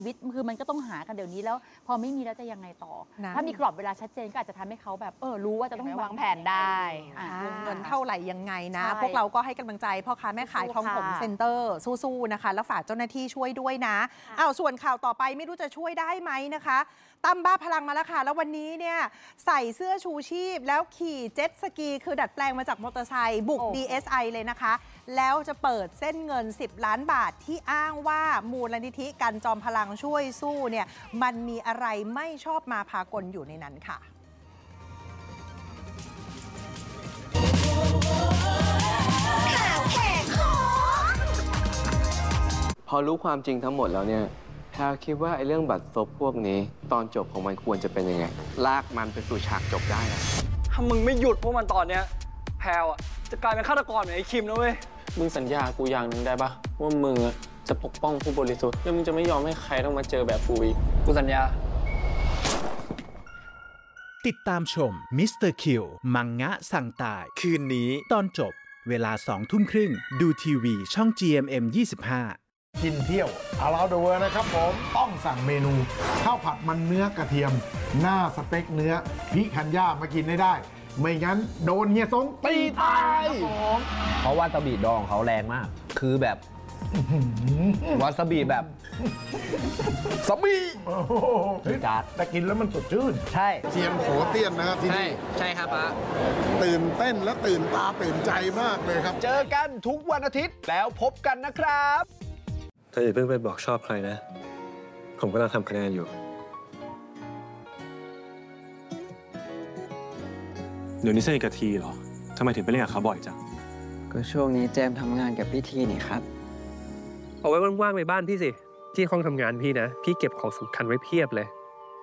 วิตคือมันก็ต้องหากันเดี๋ยวนี้แล้วพอไม่มีแล้วจะยังไงต่อถ้ามีกรอบเวลาชัดเจนก็อาจจะทำให้เขาแบบรู้ว่าจะต้องวางแผนได้วงเงินเท่าไหร่ยังไงนะพวกเราก็ให้กำลังใจพ่อค้าแม่ขายคลองผมเซ็นเตอร์สู้ๆนะคะแล้วฝากเจ้าหน้าที่ช่วยด้วยนะส่วนข่าวต่อไปไม่รู้จะช่วยได้ไหมนะคะตั้มบ้าพลังมาแล้วค่ะแล้ววันนี้เนี่ยใส่เสื้อชูชีพแล้วขี่เจ็ตสกีคือดัดแปลงมาจากมอเตอร์ไซค์บุก DSI เลยนะคะแล้วจะเปิดเส้นเงิน10 ล้านบาทที่อ้างว่ามูลนิธิกันจอมพลังช่วยสู้เนี่ยมันมีอะไรไม่ชอบมาพากลอยู่ในนั้นค่ะพอรู้ความจริงทั้งหมดแล้วเนี่ยแพรคิดว่าไอ้เรื่องบัตรซบพวกนี้ตอนจบของมันควรจะเป็นยังไงลากมันไปสู่ฉากจบได้นะถ้ามึงไม่หยุดพวกมันตอนเนี้ยแพรจะกลายเป็นฆาตกรเหมือนไอ้คิมนะเว้ยมึงสัญญากูอย่างหนึ่งได้ปะว่ามึงจะปกป้องผู้บริสุทธิ์แล้วมึงจะไม่ยอมให้ใครต้องมาเจอแบบกูอีกกูสัญญาติดตามชมมิสเตอร์คิวมังงะสั่งตายคืนนี้ตอนจบเวลา 20:30 ดูทีวีช่อง GMM 25 กินเที่ยวAround the Worldนะครับผมต้องสั่งเมนูข้าวผัดมันเนื้อกระเทียมหน้าสเต็กเนื้อพิคันย่ามากินได้ไม่งั้นโดนเฮียสงตีตายเพราะวาซาบิดองเขาแรงมากคือแบบวาซาบิแบบซาบิจัดแต่กินแล้วมันสดชื่นใช่เซียนโขเตี้ยนนะครับที่นี่ใช่ครับป้าตื่นเต้นและตื่นตาตื่นใจมากเลยครับเจอกันทุกวันอาทิตย์แล้วพบกันนะครับเธออย่าเพิ่งไปบอกชอบใครนะผมกำลังทำคะแนนอยู่เดี๋ยวนี้สนิทกับทีเหรอทำไมถึงไปเล่นกับเขาบ่อยจังก็ช่วงนี้แจมทำงานกับพี่ทีนี่ครับเอาไว้ว่างๆไปบ้านพี่สิที่ห้องทำงานพี่นะพี่เก็บของสำคัญไว้เพียบเลย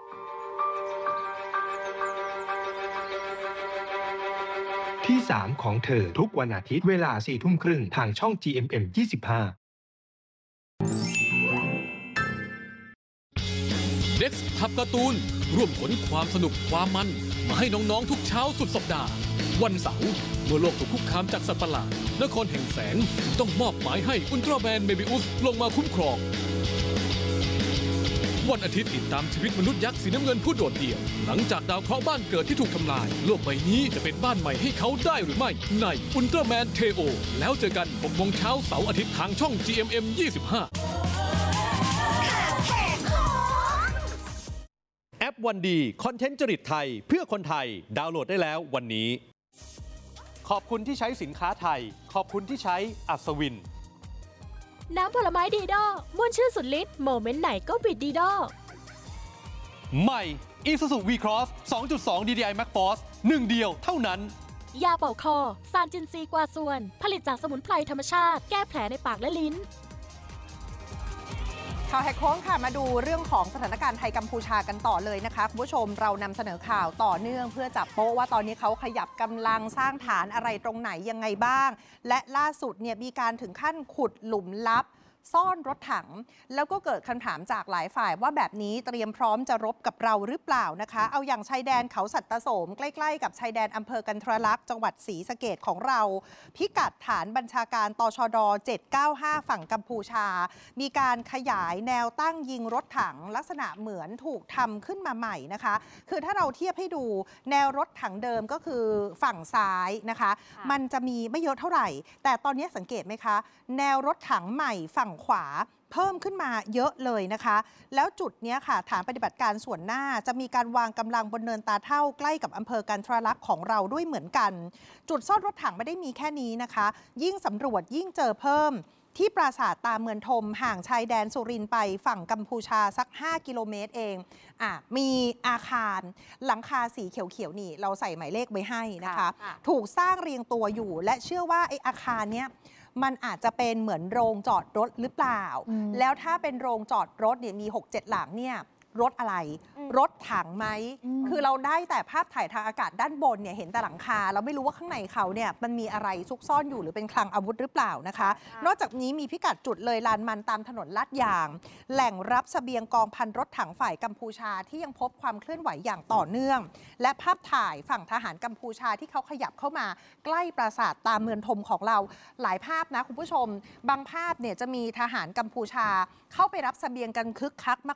ที่3ของเธอทุกวันอาทิตย์เวลา 22:30 ทางช่อง GMM 25 เด็กทับการ์ตูนร่วมขนความสนุกความมันมาให้น้องๆทุกเช้าสุดสัปดาห์วันเสาร์เมื่อโลกถูกคุกคามจากสัตว์ประหลาดนครแห่งแสงต้องมอบหมายให้อุลตร้าแมนเมบิอุสลงมาคุ้มครองวันอาทิตย์ติดตามชีวิตมนุษย์ยักษ์สีน้ำเงินผู้โดดเดี่ยวหลังจากดาวเคราะห์บ้านเกิดที่ถูกทำลายโลกใบนี้จะเป็นบ้านใหม่ให้เขาได้หรือไม่ในอุลตร้าแมนเทโอแล้วเจอกัน 6 โมงเช้าเสาร์อาทิตย์ทางช่อง GMM 25 แอปวันดีคอนเทนต์จริตไทยเพื่อคนไทยดาวน์โหลดได้แล้ววันนี้ขอบคุณที่ใช้สินค้าไทยขอบคุณที่ใช้อัศวินน้ำผลไม้ดีดอม่วนชื่นสุดฤทธิ์โมเมนต์ไหนก็บิดดีดอใหม่ Isuzu V-Cross 2.2 DDI Max Force 1 เดียวเท่านั้นยาเป่าคอซานจินซีกว่าส่วนผลิตจากสมุนไพรธรรมชาติแก้แผลในปากและลิ้นข่าวแหกโค้งค่ะมาดูเรื่องของสถานการณ์ไทยกัมพูชากันต่อเลยนะคะคุณผู้ชมเรานำเสนอข่าวต่อเนื่องเพื่อจับโป๊ะว่าตอนนี้เขาขยับกำลังสร้างฐานอะไรตรงไหนยังไงบ้างและล่าสุดเนี่ยมีการถึงขั้นขุดหลุมลับซ่อนรถถังแล้วก็เกิดคำถามจากหลายฝ่ายว่าแบบนี้เตรียมพร้อมจะรบกับเราหรือเปล่านะคะเอาอย่างชายแดนเขาสัตตโสมใกล้ๆกับชายแดนอำเภอกันทรลักษณ์จังหวัดศรีสะเกษของเราพิกัดฐานบัญชาการตชด795ฝั่งกัมพูชามีการขยายแนวตั้งยิงรถถังลักษณะเหมือนถูกทำขึ้นมาใหม่นะคะคือถ้าเราเทียบให้ดูแนวรถถังเดิมก็คือฝั่งซ้ายนะคะมันจะมีไม่เยอะเท่าไหร่แต่ตอนนี้สังเกตไหมคะแนวรถถังใหม่ฝั่งขวาเพิ่มขึ้นมาเยอะเลยนะคะแล้วจุดนี้ค่ะฐานปฏิบัติการส่วนหน้าจะมีการวางกำลังบนเนินตาเท่าใกล้กับอำเภอกันทรลักษณ์ของเราด้วยเหมือนกันจุดซ่อนรถถังไม่ได้มีแค่นี้นะคะยิ่งสำรวจยิ่งเจอเพิ่มที่ปราสาทตาเมืองทมห่างชายแดนสุรินทร์ไปฝั่งกัมพูชาสัก5 กิโลเมตรเองมีอาคารหลังคาสีเขียวๆนี่เราใส่หมายเลขไว้ให้นะคะถูกสร้างเรียงตัวอยู่และเชื่อว่าไอ้อาคารเนี้ยมันอาจจะเป็นเหมือนโรงจอดรถหรือเปล่าแล้วถ้าเป็นโรงจอดรถเนี่ยมี 6-7 หลังเนี่ยรถอะไรรถถังไหมคือเราได้แต่ภาพถ่ายทางอากาศด้านบนเนี่ยเห็นแต่หลังคาเราไม่รู้ว่าข้างในเขาเนี่ยมันมีอะไรซุกซ่อนอยู่หรือเป็นคลังอาวุธหรือเปล่านะคะนอกจากนี้มีพิกัดจุดเลยลานมันตามถนนลาดยางแหล่งรับเสบียงกองพันรถถังฝ่ายกัมพูชาที่ยังพบความเคลื่อนไหวอย่างต่อเนื่องและภาพถ่ายฝั่งทหารกัมพูชาที่เขาขยับเข้ามาใกล้ปราสาทตาเมืองทมของเราหลายภาพนะคุณผู้ชมบางภาพเนี่ยจะมีทหารกัมพูชาเข้าไปรับเสบียงกันคึกคัก